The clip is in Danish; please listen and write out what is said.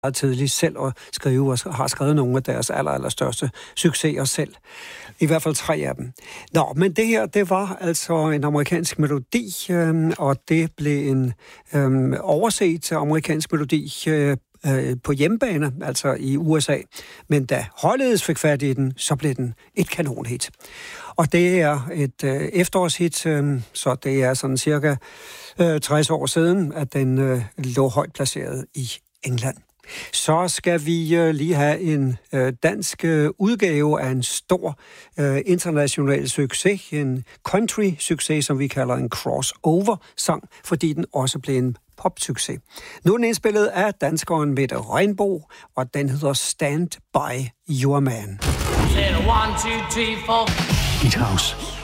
tidligt selv at skrive, og har skrevet nogle af deres allerstørste succeser selv. I hvert fald 3 af dem. Nå, men det her, det var altså en amerikansk melodi, og det blev en overset amerikansk melodi på hjemmebane, altså i USA. Men da Hollies fik fat i den, så blev den et kanonhit. Og det er et efterårshit, så det er sådan cirka 60 år siden, at den lå højt placeret i England. Så skal vi lige have en dansk udgave af en stor international succes, en country-succes, som vi kalder en crossover-sang, fordi den også blev en popsucces. Nu er den indspillet af danskeren Mette Regnbo, og den hedder Stand By Your Man. Hit House.